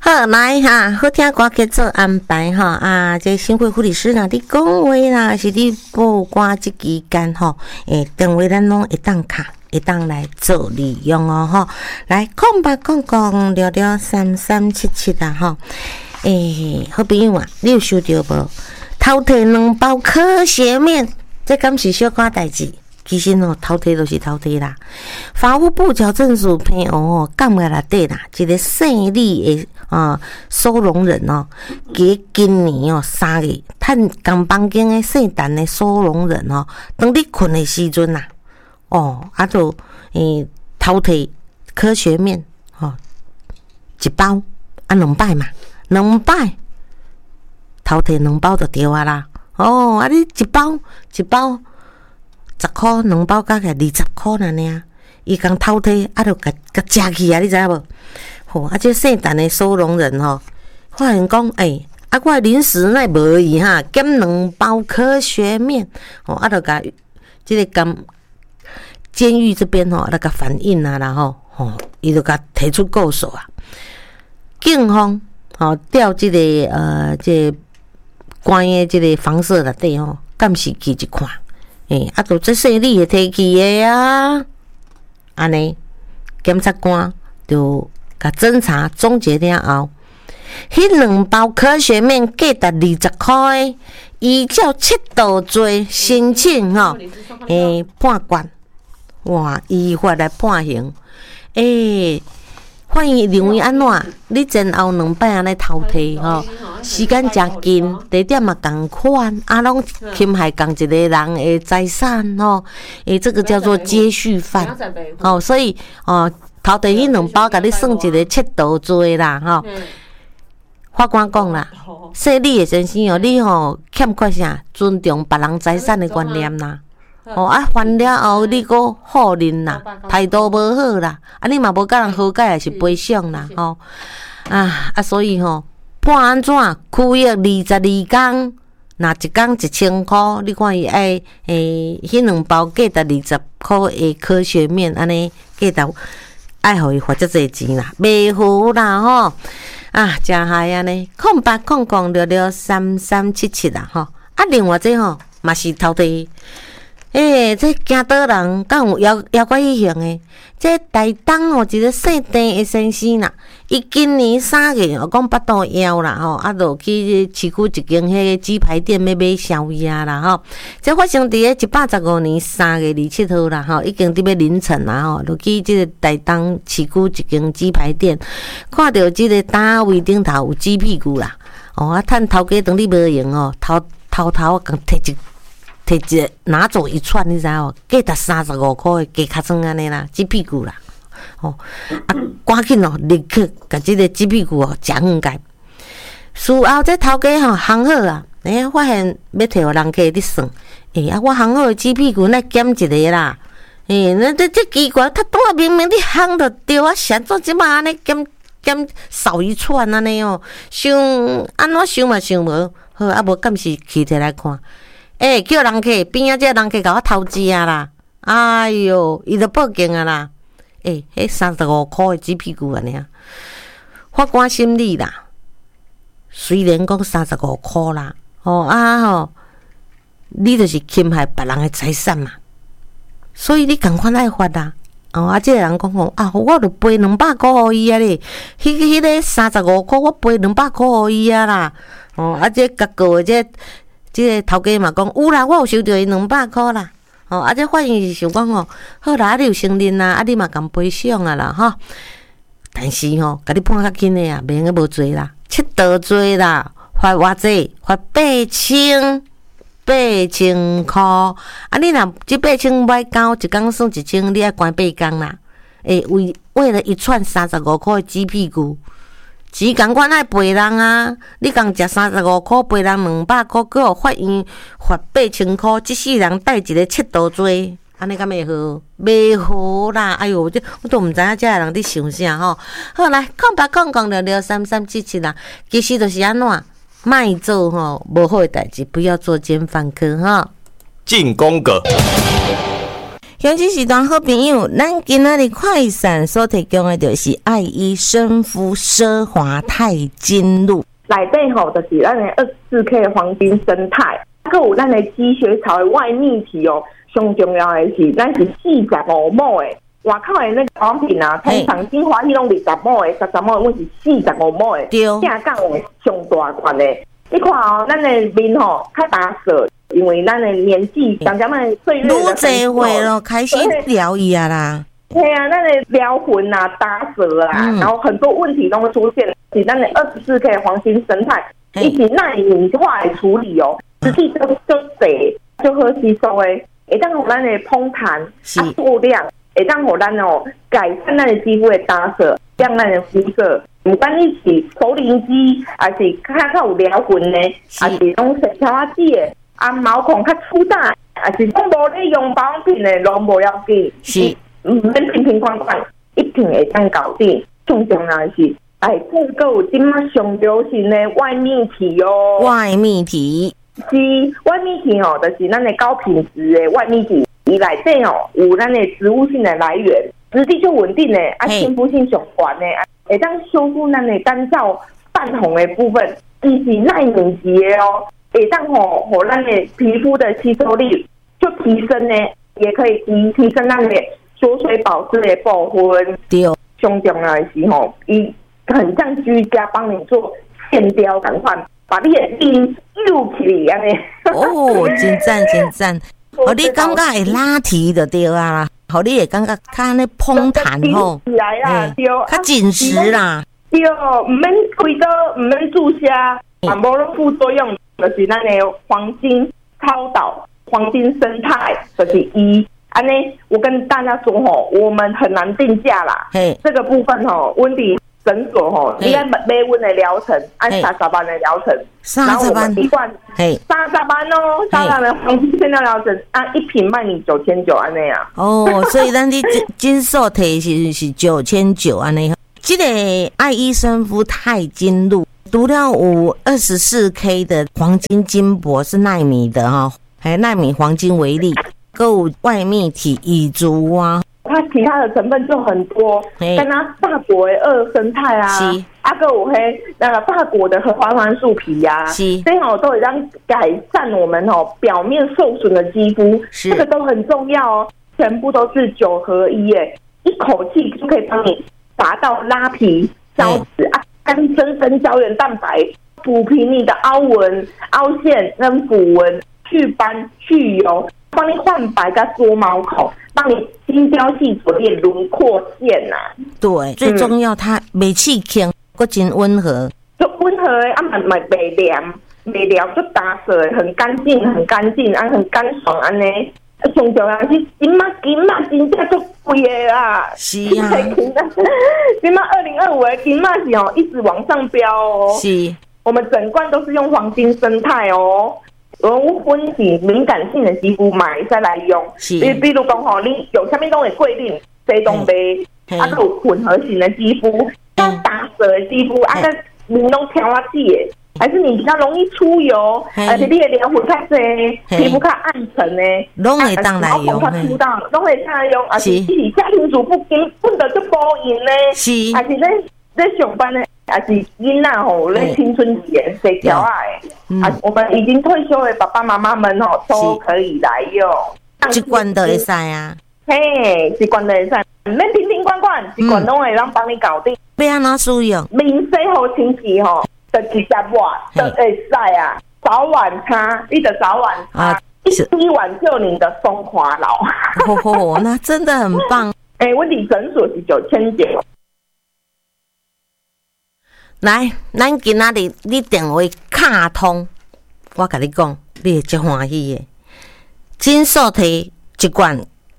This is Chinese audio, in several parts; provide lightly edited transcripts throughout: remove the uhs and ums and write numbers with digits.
好来哈，好听歌去做安排哈啊！这新会护理师啦，你讲话啦，是你报歌这期间吼，电话咱拢会当卡，会当来做利用哦吼。来0800聊聊3377啊吼。好朋友啊，你有收到无？偷摕2包科学面，这敢是小可代志？其实偷摕就是偷摕啦。法务部矫正署批哦，降下来底啦，一个姓李的收容人今年3月，趁共房间的姓陈的收容人当咧困的时阵啦，就偷摕科学面一包2摆嘛，2摆偷摕2包就对啊啦。你一包10块，2包加起来20块尔。伊讲偷摕就甲食去啊，你知影无？这姓陈的收容人发现讲，我临时那无伊哈，减2包科学面，就甲这个监狱这边那个反映啊啦伊就甲提出告诉啊。警方调这个这关的这个房舍内底监视器一看，就这姓李的摕去的啊。安尼，检察官就甲侦查总结了后，迄2包科学面价值20块，依照窃盗罪申请判决，哇，依法来判刑。反正认为安怎？你前后2摆安尼偷摕时间真近，地点嘛同款，拢侵害共一个人的财产这个叫做接续犯所以偷摕迄2包，甲你算一个窃盗罪啦法官讲啦，说你的先生你欠缺啥？尊重别人财产的观念啦。还了后你搁好人啦，态度无好啦，你嘛无甲人和解，也是赔偿啦所以判安怎？拘役22天，若一天1000块，你看伊迄2包价值20块的科学面，安尼价值爱互伊罚遮济钱啦，袂好啦真害安尼。0800聊聊3377啦另外这嘛是偷摕。这惊倒人敢有妖怪异形的？这台东一个姓郑的先生啦，伊今年3月讲巴肚枵啦就去市区一间迄个鸡排店要买宵夜啦这发生伫咧115年3月27号啦已经伫要凌晨啦就去这个台东市区一间鸡排店，看到这个单位顶头有鸡屁股啦趁头家当你无用偷偷共摕一拿走一串，你知无？价值35块的鸡脚胗安尼啦，鸡屁股啦，赶紧立刻甲这个鸡屁股食远解。事后这头家行好啊，发现要摕互人客伫算，我行好的鸡屁股那减一个啦，那这奇怪，他拄明明你行着对啊，啥做即马安尼减少一串安尼想安怎想嘛想无好，无敢是起摕来看。叫人客边仔，这人客甲我偷食啦！哎哟，伊就报警啊啦！迄35块的鸡屁股安尼法官审理啦。虽然讲35块啦，你就是侵害别人的财产嘛，所以你共款爱罚啦。这个人讲我就赔200块互伊啊咧，迄个35块我赔200块互伊啊啦。这甲告的这个头家嘛讲有啦，我有收到伊200块啦。这法院是想讲好啦，你有承认啦，你嘛共赔偿啊啦但是甲你判较轻的袂用无罪啦，窃盗罪啦，罚偌济？罚8000块。你若这8000买交，一工算1000，你爱关8工啦。为了一串35块的鸡屁股。钱共款爱赔人啊！你共食35块，赔人200块，搁互法院罚8000块，即世人带一个窃盗罪，安尼敢会好？袂好啦！哎哟，我都毋知影遮个人伫想啥好来，0800聊聊3377啦，其实就是安怎，卖做无好的代志，不要作奸犯科进攻个。 乡亲时段好朋友，咱今仔日快闪所提供的就是爱伊生肤奢华钛金露， 内底吼就是咱的24K 黄金生态，还有咱的积雪草的外泌体哦。上重要的是，咱是45亩的，外口的那个保养品啊，通常精华液拢20亩的、30亩的，阮是45亩的，正港的上大罐的。你看哦，咱的面吼较打色。因为咱的年纪，讲咱们岁月的愈侪岁咯，开始疗愈啊啦。 对啊，咱的疗痕啊、打色啦，然后很多问题都会出现。是咱的24K 黄金生态，以及纳米化的处理哦，实际就细就好吸收的，会当互咱的膨弹做亮，会当互咱哦改善咱的肌肤的打色，让咱的肤色。不管你是手灵肌，还是较有疗痕的，还是拢细条仔子的。毛孔较粗大，也是讲无咧用保养品的，拢无要紧，是免瓶瓶罐罐，一瓶会当搞定。最重要的是，这个有今麦上流行的外泌体哦。 外泌体是外泌体哦，就是咱的高品质的外泌体，伊内底哦有咱的植物性的来源，质地就稳定的，亲肤性上悬的，会当修复咱的干燥泛红的部分，伊是耐敏级的哦。会当互咱的皮肤的吸收力就提升呢，也可以提升咱的锁水保湿的部分。 对， 上重要的是伊很像居家帮你做线雕感款，把你的脸揪起来安尼。 哦，真赞真赞！互你感觉会拉提就对啊，互你会感觉较安尼膨弹吼，较紧实啦。 对，唔免开刀，唔免注射，也无了副作用。就是咱的黄金超导、黄金生态，就是安尼。我跟大家说我们很难定价啦。这个部分温迪诊所你要买阮的疗程，按30万的疗程，30万一罐，30万哦，30万的黄金生态疗程，一瓶卖你9900安尼啊。 哦，所以咱的金素提是9900安尼。这个爱伊生肤钛金露。除了有24K 的黄金金箔是奈米的哈，还奈米黄金为例，还有外泌体乙族啊， 它其他的成分就很多，跟它法国的2生态啊，还有那个法国的合欢桉树皮呀，这样都会让改善我们表面受损的肌肤，这个都很重要哦，全部都是9合1耶，一口气就可以帮你达到拉皮、消脂啊。跟增生胶原蛋白补平你的凹纹、凹陷跟抚纹，祛斑、去油，帮你焕白跟缩毛孔，帮你精雕细琢的轮廓线呐。 对，最重要它没刺青，还真温和。 就温和的袂凉，袂凉就打色，很干净，很干净，很干爽安尼。上重要是金马真正足贵的啦， 是啊， 金马2025的金马是一直往上飙哦。是，我们整罐都是用黄金生态哦。我分是敏感性的肌肤嘛，再来用。是，比如讲你有下面都会规定，这东西有混合型的肌肤，像打色的肌肤，面拢挑啊子的。还是你比较容易出油，而且你的脸混较侪，皮肤较暗沉的， 拢会当来用， 拢会当来用，而且你家庭主妇混得就保养呢，是，而且在上班呢，而是囡仔在青春期谁调啊？我们已经退休的爸爸妈妈们都可以来用， 一罐都会使啊， 嘿，一罐都会使，唔免瓶瓶罐罐，一罐拢会让帮你搞定。 要安怎使用？ 面洗好清洗就直接抹就会使啊，早晚擦，你的早晚擦，一晚就你的松垮老。 哦，那真的很棒。 我的诊所是9900。 来，咱今仔日你电话卡通，我甲你讲，你会足欢喜的。金素提一罐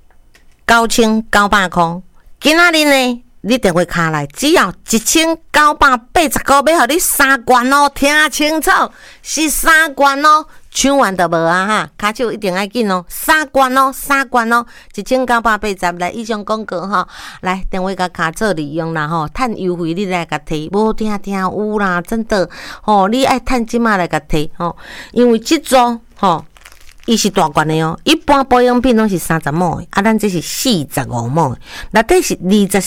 9900块，今仔日呢？你电话卡来，只要1980块，要互你3罐哦，听清楚，是3罐哦，抢完就无啊哈，卡手一定要紧哦，3罐哦，3罐哦，1980来以上广告吼，来电话甲卡做利用啦吼，趁优惠你来甲摕，无听有啦，真的吼，你爱趁即马来甲摕吼，因为即组吼伊是大罐的哦，一般保养品拢是30毛的，咱这是45毛的，内底是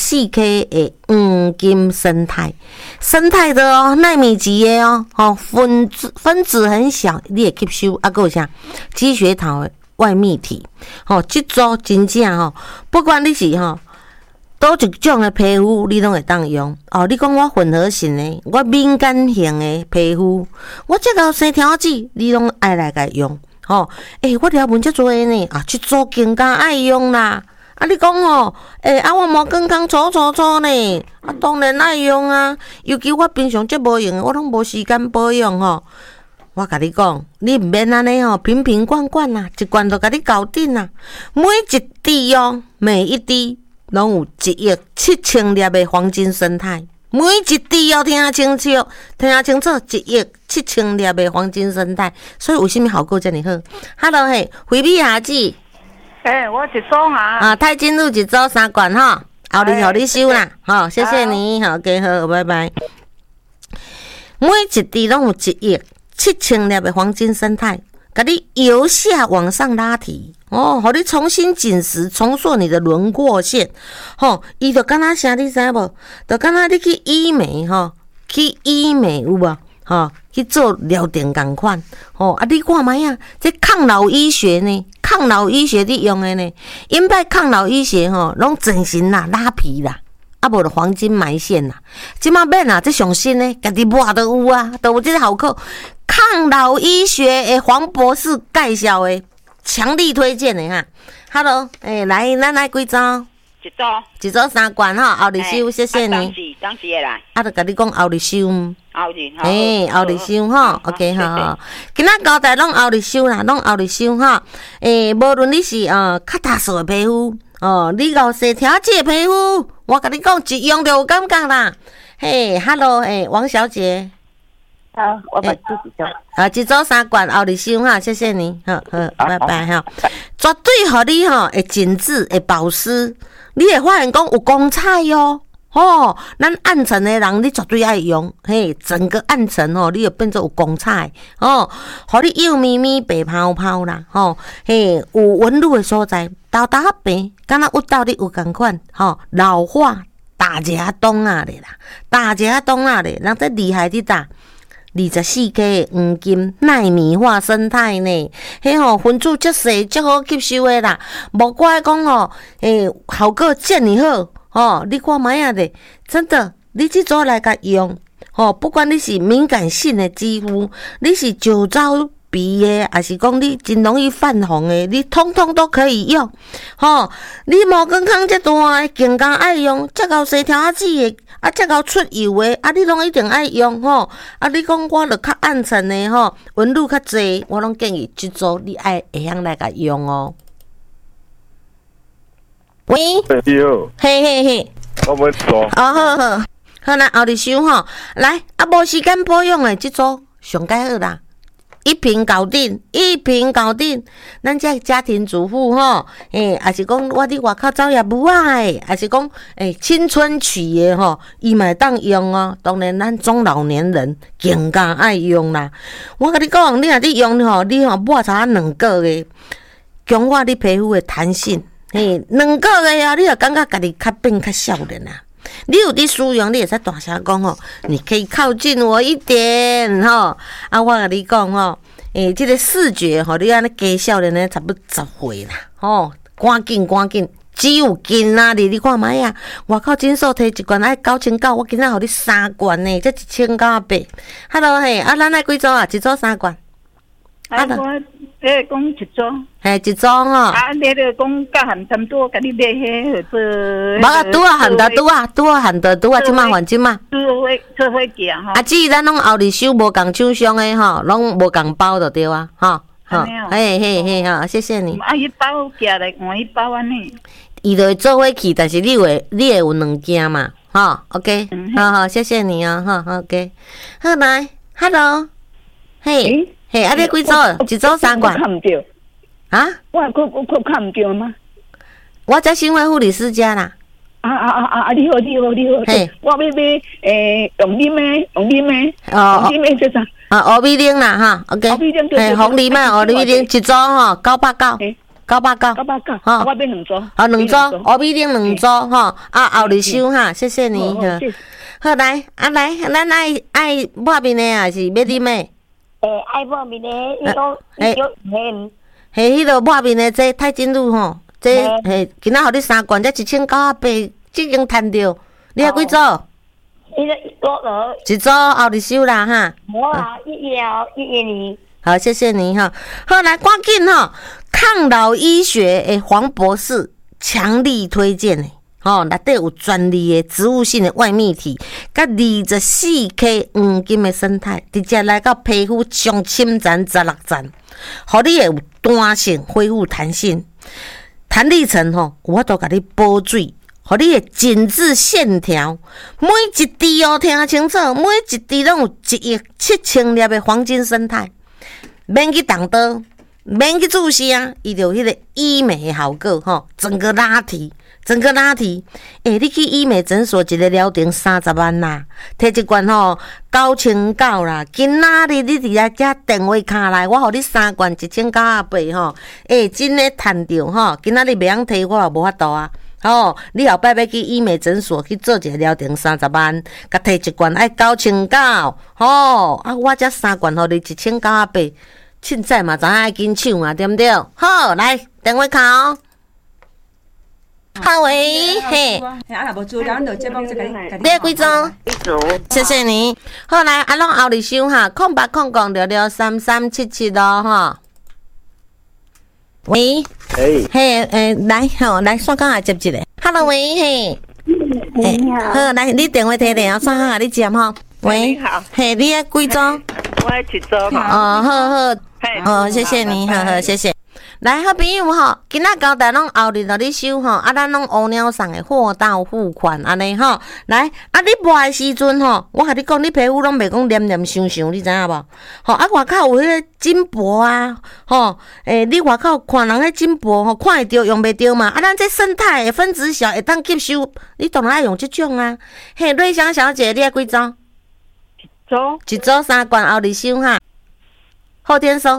24K 的黄金生态的哦，奈米级的哦，分子很小，你会吸收，还有啥积雪桃的外泌体，这组真正不管你是多一种的皮肤，你拢会当用你讲我混合型的，我敏感型的皮肤，我这个生条子，你拢爱来甲用。我条纹遮多的呢，这组更加爱用啦。你讲我毛更刚粗呢，当然爱用啊。尤其我平常遮无用的，我拢无时间保养我甲你讲，你毋免安尼瓶瓶罐罐啦，一罐就甲你搞定啦。每一滴每一滴拢有1亿7000粒的黄金生态。每一滴听清楚，1亿7000粒的黄金生态，所以为什么效果这么好 ？Hello 嘿，回米下子， 我一组啊， 太金露一组3罐后日互你收啦，谢谢你，OK 好，拜拜。每一滴拢有1亿7000粒的黄金生态，甲你由下往上拉提。互你重新紧实，重塑你的轮廓线。伊就敢若啥，你知无？就敢若你去医美去医美有无？去做疗程共款。你看卖啊，这抗老医学呢？抗老医学你用的呢？因摆抗老医学拢整形啦、拉皮啦，无就黄金埋线啦。即马免啦，这上新的，家己抹都有啊，都有这个效果。抗老医学的黄博士介绍的。强力推荐的哈 ，Hello， 来，咱来几组？一组3罐后日收，谢谢你。 当时会来。 就甲你讲后日收。 后日， 后日收OK 好。今仔交代拢后日收啦，拢后日收无论你是较大数的皮肤你有细条子的皮肤，我甲你讲一用就有感觉啦。Hello， 王小姐。 好，我把自己做。 一组3罐后日收谢谢你，好，拜拜绝对互你会紧致，会保湿，你会发现讲有光彩咱暗沉的人，你绝对爱用，整个暗沉你就变做有光彩互你幼咪咪白泡泡啦有纹路的所在，豆豆仔白，敢若有道理有共款老化大家懂啦，大家懂啦人这厉害的大。24K 的黄金奈米化生态呢，分子足细，足好吸收的啦。无怪讲效果这么好你看卖啊咧，真的，你这组来甲用不管你是敏感性的肌肤，你是酒糟鼻的，还是讲你真容易泛红的，你通通都可以用你毛健康这大的，更加爱用，这够细条子的。这够出油的你拢一定爱用你讲我著较暗沉的纹路较济，我拢建议这组你会晓来甲用喂， 你好， 嘿， 我要做。 好啦，后日收来无时间保养的这组上介好啦。一瓶搞定，咱这家庭主妇还是讲我伫外口走业务还是讲青春期的伊嘛当用当然咱中老年人更加爱用啦。我甲你讲，你若用你抹差2个月，强化你皮肤的弹性2个月你就感觉家己变较少年啦。你有伫使用，你会使大声讲你可以靠近我一点我甲你讲这个视觉你安尼加少年差不多10岁啦赶紧，只有紧啦你看卖啊，外口诊所摕一罐爱9900，我今仔互你3罐呢，这1980。Hello 咱来几组啊？一组3罐。 我讲一组。 一组你就讲甲含差不多，甲你买迄做。 无啊，拄啊含得拄啊，即马换即马。 做伙行至于咱拢后日收无共厂商的拢无共包就对啊谢谢你。 伊包寄来换伊包安尼。 伊就会做伙去，但是你会有2件嘛？OK， 好，谢谢你OK， 好来 ，Hello， 你几组？一组3罐。 看唔到啊？ 我看唔到吗？ 我在新会护理师家啦。 你好， 嘿， 我要买用啉的， 哦用啉的这啥？ 乌米奶啦哈，OK，嘿，红梨嘛，乌米奶一组吼，989， 哈，我买2组， 2组，乌米奶2组吼，后日收哈，谢谢你，好来，来，咱爱抹面的还是要啉的？ 爱抹面的，伊讲嘿，迄个抹面的这太真露吼，这嘿，今仔互你3罐，这1980，即经趁着，你还几组？一组后日收啦哈。 我谢谢你。 好，谢谢你哈。好，来赶紧哈，抗老医学的黄博士强力推荐的，内底有专利的植物性的外泌体，甲24K 黄金的生态，直接来到皮肤上侵占16层，互你有弹性、恢复弹性、弹力层有法度甲你补水。互你的紧致线条，每一滴听清楚，每一滴拢有17000粒的黄金生态，免去动刀，免去注射，伊就有迄个医美的效果整个拉提。你去医美诊所一个疗程30万啦，摕一罐9900啦，今仔日你伫遐遮电话卡来，我互你3罐1980真诶趁着今仔日袂晓摕我也无法度啊。你后摆要去医美诊所去做一个疗程30万，甲摕一罐爱9900，我遮3罐互你1980，凊彩嘛知影爱紧抢啊，对不对？好，来电话卡好喂，嘿，你几组？ 一组， 谢谢你。好来，拢后日收哈，0800663377哈。喂，来来，线讲也接一个。Hello， 喂，嘿，好，来，你电话摕来啊，线讲也你接吼。喂， 你好， 嘿，你几组？ 我7组嘛。好，谢谢你，好，谢谢。来，好朋友今仔交代拢后日互你收咱拢乌鸟送的货到付款安尼来，你抹的时阵我甲你讲，你皮肤拢袂讲黏黏伤伤，你知影无？外口有迄个金箔啊，你外口看人迄金箔看会着用袂着嘛？咱这生态的分子小会当吸收，你当然爱用这种啊。嘿，瑞香小姐，你几组？ 组一组3罐后日收哈，后天收。